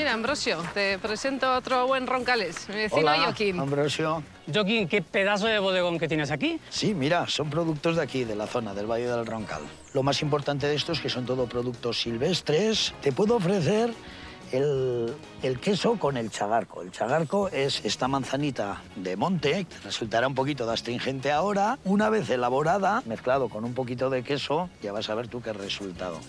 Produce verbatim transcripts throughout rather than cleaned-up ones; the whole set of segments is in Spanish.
mira, Ambrosio, te presento a otro buen roncalés, mi vecino Hola, Joaquín. Ambrosio. Joaquín, ¿qué pedazo de bodegón que tienes aquí? Sí, mira, son productos de aquí, de la zona, del Valle del Roncal. Lo más importante de esto es que son todo productos silvestres. Te puedo ofrecer el, el queso con el chagarco. El chagarco es esta manzanita de monte, que resultará un poquito de astringente ahora. Una vez elaborada, mezclado con un poquito de queso, ya vas a ver tú qué resultado.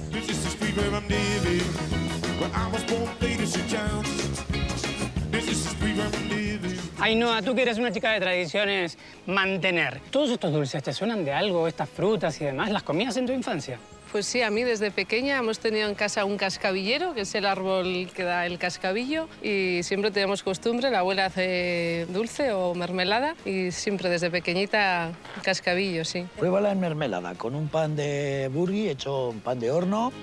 Ainhoa, tú que eres una chica de tradiciones, mantener. ¿Todos estos dulces te suenan de algo, estas frutas y demás? ¿Las comías en tu infancia? Pues sí, a mí desde pequeña hemos tenido en casa un cascabillero, que es el árbol que da el cascabillo, y siempre tenemos costumbre, la abuela hace dulce o mermelada, y siempre desde pequeñita cascabillo, sí. Pruébala en mermelada, con un pan de burri hecho un pan de horno.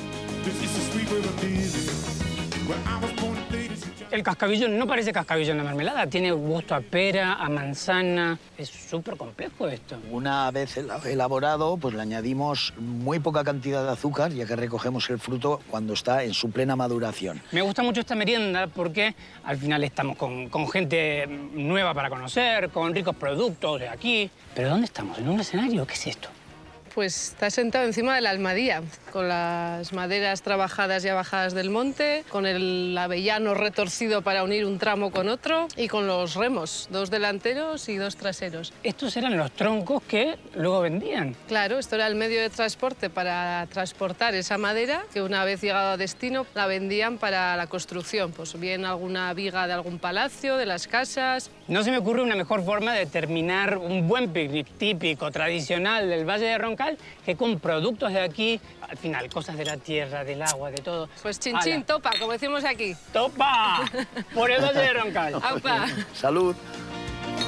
El cascabillo no parece cascabillo en la mermelada, tiene gusto a pera, a manzana. Es súper complejo esto. Una vez elaborado, pues le añadimos muy poca cantidad de azúcar, ya que recogemos el fruto cuando está en su plena maduración. Me gusta mucho esta merienda porque al final estamos con, con gente nueva para conocer, con ricos productos de aquí. ¿Pero dónde estamos? ¿En un escenario? ¿Qué es esto? Pues está sentado encima de la almadía, con las maderas trabajadas y bajadas del monte, con el avellano retorcido para unir un tramo con otro y con los remos, dos delanteros y dos traseros. Estos eran los troncos que luego vendían. Claro, esto era el medio de transporte para transportar esa madera, que una vez llegado a destino la vendían para la construcción, pues bien alguna viga de algún palacio, de las casas. No se me ocurre una mejor forma de terminar un buen picnic típico, tradicional del Valle de Roncal que con productos de aquí, al final, cosas de la tierra, del agua, de todo. Pues chin chin, topa, como decimos aquí. ¡Topa! Por el Valle de Roncal. ¡Aupa! Salud.